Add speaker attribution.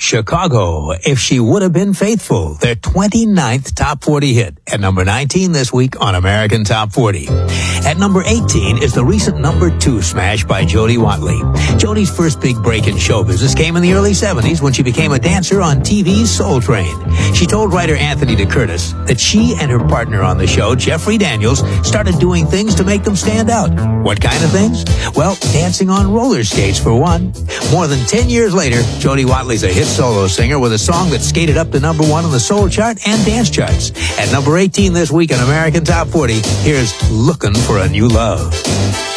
Speaker 1: Chicago, If She Would Have Been Faithful, their 29th Top 40 hit, at number 19 this week on American Top 40. At number 18 is the recent number 2 smash by Jody Watley. Jody's first big break in show business came in the early 70s when she became a dancer on TV's Soul Train. She told writer Anthony DeCurtis that she and her partner on the show, Jeffrey Daniels, started doing things to make them stand out. What kind of things? Well, dancing on roller skates for one. More than 10 years later, Jody Watley's a hit solo singer with a song that skated up to number 1 on the soul chart and dance charts. At number 18 this week on American Top 40, here's Looking for a New Love.